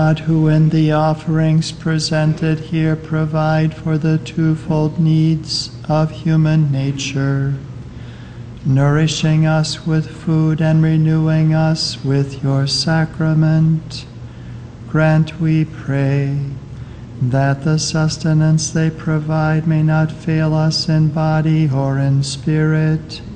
God, who in the offerings presented here provide for the twofold needs of human nature, nourishing us with food and renewing us with your sacrament, grant, we pray, that the sustenance they provide may not fail us in body or in spirit,